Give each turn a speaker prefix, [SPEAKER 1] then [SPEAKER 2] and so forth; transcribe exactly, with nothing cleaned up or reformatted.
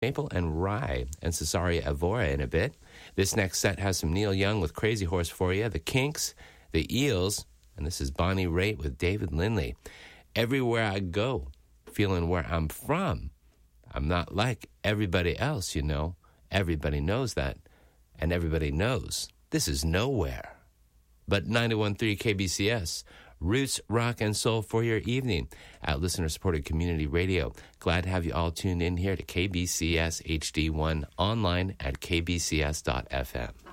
[SPEAKER 1] Maple and Rye and Cesaria Evora in a bit. This next set has some Neil Young with Crazy Horse for you, the Kinks, the Eels, and this is Bonnie Raitt with David Lindley. Everywhere I go, feeling where I'm from. I'm not like everybody else, you know. Everybody knows that, and everybody knows this is nowhere. But ninety-one point three K B C S, roots, rock, and soul for your evening at listener-supported community radio. Glad to have you all tuned in here to K B C S H D one online at k b c s dot f m.